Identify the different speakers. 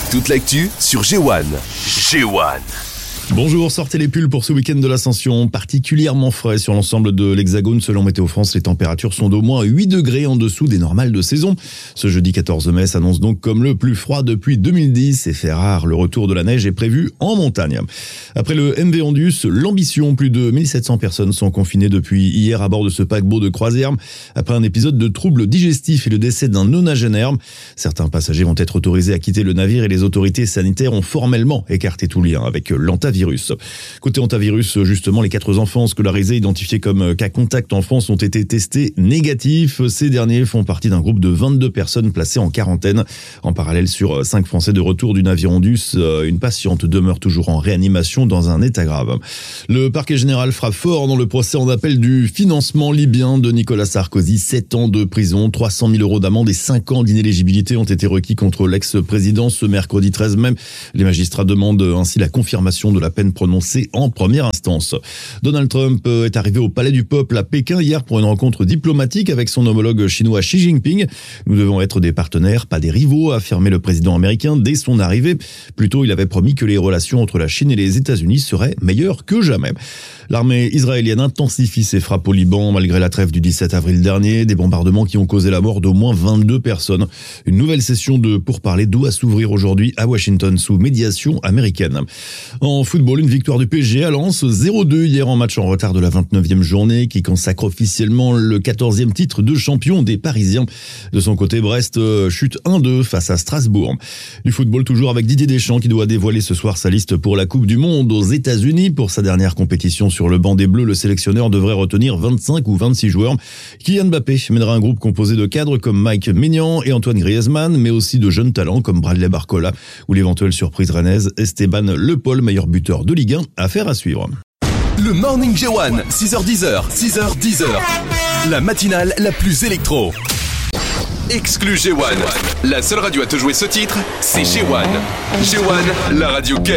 Speaker 1: Toute l'actu sur G1. G1.
Speaker 2: Bonjour, sortez les pulls pour ce week-end de l'Ascension, particulièrement frais sur l'ensemble de l'Hexagone. Selon Météo France, les températures sont d'au moins 8 degrés en dessous des normales de saison. Ce jeudi 14 mai s'annonce donc comme le plus froid depuis 2010 et fait rare. Le retour de la neige est prévu en montagne. Après le MV Andus, l'Ambition, plus de 1700 personnes sont confinées depuis hier à bord de ce paquebot de croisière après un épisode de troubles digestifs et le décès d'un nonagénaire. Certains passagers vont être autorisés à quitter le navire et les autorités sanitaires ont formellement écarté tout lien avec l'antavirus. Côté antivirus, justement, les 4 enfants scolarisés identifiés comme cas contact en France ont été testés négatifs. Ces derniers font partie d'un groupe de 22 personnes placées en quarantaine. En parallèle, sur 5 Français de retour du navire Andus, une patiente demeure toujours en réanimation dans un état grave. Le parquet général frappe fort dans le procès en appel du financement libyen de Nicolas Sarkozy. 7 ans de prison, 300 000 euros d'amende et 5 ans d'inéligibilité ont été requis contre l'ex-président ce mercredi 13 mai. Les magistrats demandent ainsi la confirmation de la peine prononcée en première instance. Donald Trump est arrivé au Palais du Peuple à Pékin hier pour une rencontre diplomatique avec son homologue chinois Xi Jinping. Nous devons être des partenaires, pas des rivaux, a affirmé le président américain dès son arrivée. Plus tôt, il avait promis que les relations entre la Chine et les États-Unis seraient meilleures que jamais. L'armée israélienne intensifie ses frappes au Liban malgré la trêve du 17 avril dernier, des bombardements qui ont causé la mort d'au moins 22 personnes. Une nouvelle session de pourparlers doit s'ouvrir aujourd'hui à Washington sous médiation américaine. En football, une victoire du PSG à Lens, 0-2 hier en match en retard de la 29e journée qui consacre officiellement le 14e titre de champion des Parisiens. De son côté, Brest chute 1-2 face à Strasbourg. Du football toujours avec Didier Deschamps qui doit dévoiler ce soir sa liste pour la Coupe du Monde aux États-Unis. Pour sa dernière compétition sur le banc des Bleus, le sélectionneur devrait retenir 25 ou 26 joueurs. Kylian Mbappé mènera un groupe composé de cadres comme Mike Maignan et Antoine Griezmann, mais aussi de jeunes talents comme Bradley Barcola ou l'éventuelle surprise rennaise Esteban Le Paul, meilleur buteur de Ligue 1, affaire à suivre.
Speaker 1: Le Morning G1, 6h10, 6h10. La matinale la plus électro. Exclu G1. La seule radio à te jouer ce titre, c'est G1. G1, la radio